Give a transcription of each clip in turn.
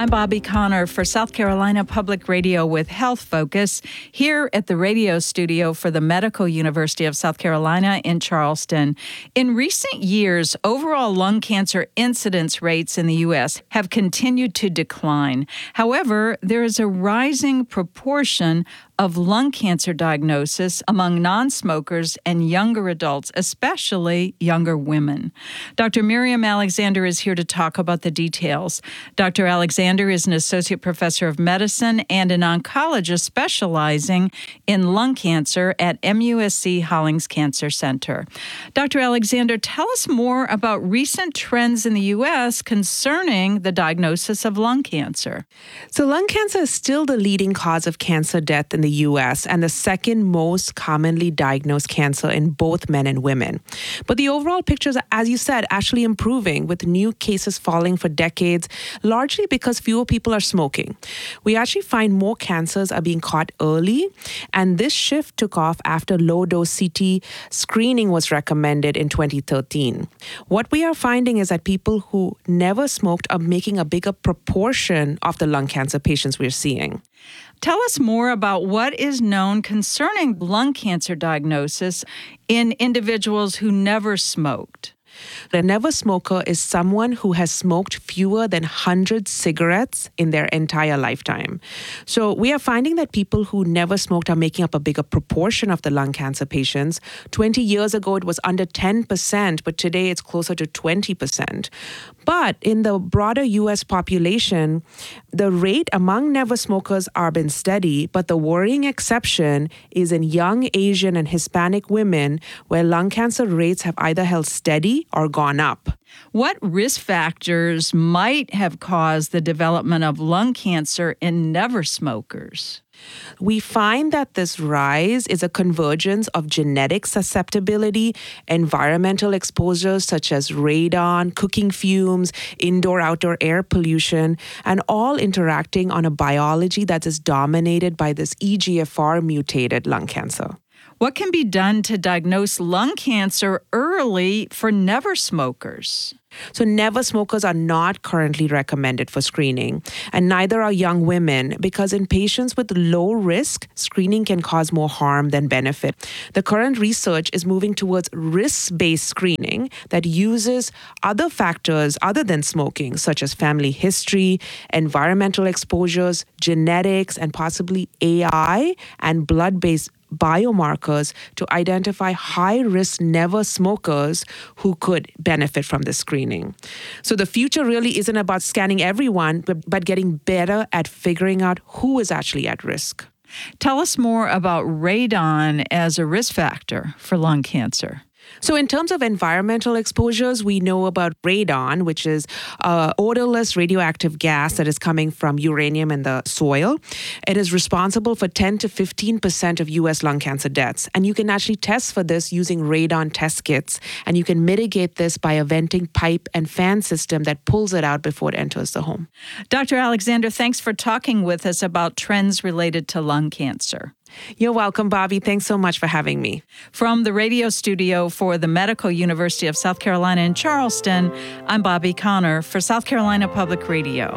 I'm Bobby Connor for South Carolina Public Radio with Health Focus here at the radio studio for the Medical University of South Carolina in Charleston. In recent years, overall lung cancer incidence rates in the U.S. have continued to decline. However, there is a rising proportion of lung cancer diagnosis among non-smokers and younger adults, especially younger women. Dr. Miriam Alexander is here to talk about the details. Dr. Alexander is an associate professor of medicine and an oncologist specializing in lung cancer at MUSC Hollings Cancer Center. Dr. Alexander, tell us more about recent trends in the U.S. concerning the diagnosis of lung cancer. So lung cancer is still the leading cause of cancer death in the U.S. and the second most commonly diagnosed cancer in both men and women. But the overall picture is, as you said, actually improving, with new cases falling for decades, largely because fewer people are smoking. We actually find more cancers are being caught early, and this shift took off after low-dose CT screening was recommended in 2013. What we are finding is that people who never smoked are making a bigger proportion of the lung cancer patients we're seeing. Tell us more about what is known concerning lung cancer diagnosis in individuals who never smoked. A never smoker is someone who has smoked fewer than 100 cigarettes in their entire lifetime. So we are finding that people who never smoked are making up a bigger proportion of the lung cancer patients. 20 years ago, it was under 10%, but today it's closer to 20%. But in the broader U.S. population, the rate among never smokers are been steady, but the worrying exception is in young Asian and Hispanic women, where lung cancer rates have either held steady or gone up. What risk factors might have caused the development of lung cancer in never smokers? We find that this rise is a convergence of genetic susceptibility, environmental exposures such as radon, cooking fumes, indoor-outdoor air pollution, and all interacting on a biology that is dominated by this EGFR mutated lung cancer. What can be done to diagnose lung cancer early for never smokers? So never smokers are not currently recommended for screening, and neither are young women, because in patients with low risk, screening can cause more harm than benefit. The current research is moving towards risk-based screening that uses other factors other than smoking, such as family history, environmental exposures, genetics, and possibly AI and blood-based biomarkers to identify high-risk never smokers who could benefit from this screening. So the future really isn't about scanning everyone, but getting better at figuring out who is actually at risk. Tell us more about radon as a risk factor for lung cancer. So in terms of environmental exposures, we know about radon, which is odorless radioactive gas that is coming from uranium in the soil. It is responsible for 10 to 15% of U.S. lung cancer deaths. And you can actually test for this using radon test kits. And you can mitigate this by a venting pipe and fan system that pulls it out before it enters the home. Dr. Alexander, thanks for talking with us about trends related to lung cancer. You're welcome, Bobby. Thanks so much for having me. From the radio studio for the Medical University of South Carolina in Charleston, I'm Bobby Connor for South Carolina Public Radio.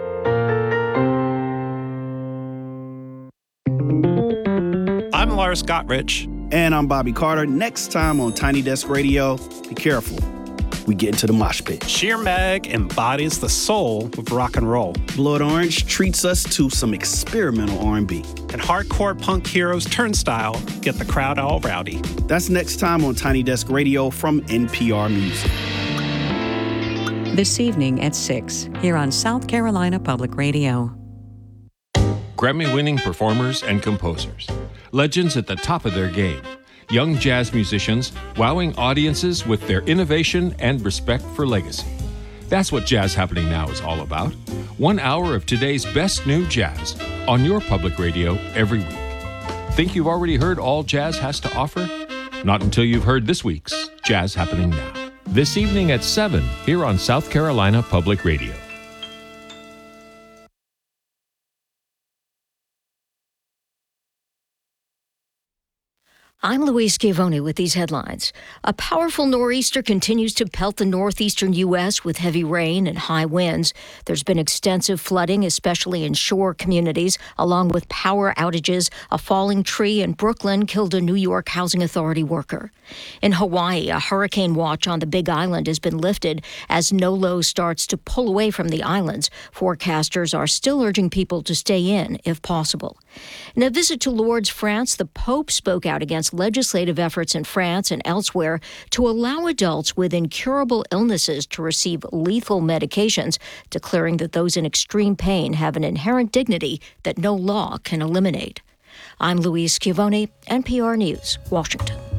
I'm Lars Gottrich. And I'm Bobby Carter. Next time on Tiny Desk Radio, be careful. We get into the mosh pit. Sheer Mag embodies the soul of rock and roll. Blood Orange treats us to some experimental R&B. And hardcore punk heroes Turnstile get the crowd all rowdy. That's next time on Tiny Desk Radio from NPR Music. This evening at 6, here on South Carolina Public Radio. Grammy-winning performers and composers. Legends at the top of their game. Young jazz musicians wowing audiences with their innovation and respect for legacy. That's what Jazz Happening Now is all about. 1 hour of today's best new jazz on your public radio every week. Think you've already heard all jazz has to offer? Not until you've heard this week's Jazz Happening Now. This evening at 7 here on South Carolina Public Radio. I'm Louise Schiavone with these headlines. A powerful nor'easter continues to pelt the northeastern U.S. with heavy rain and high winds. There's been extensive flooding, especially in shore communities, along with power outages. A falling tree in Brooklyn killed a New York Housing Authority worker. In Hawaii, a hurricane watch on the Big Island has been lifted as NOLO starts to pull away from the islands. Forecasters are still urging people to stay in if possible. In a visit to Lourdes, France, the Pope spoke out against legislative efforts in France and elsewhere to allow adults with incurable illnesses to receive lethal medications, declaring that those in extreme pain have an inherent dignity that no law can eliminate. I'm Louise Schiavone, NPR News, Washington.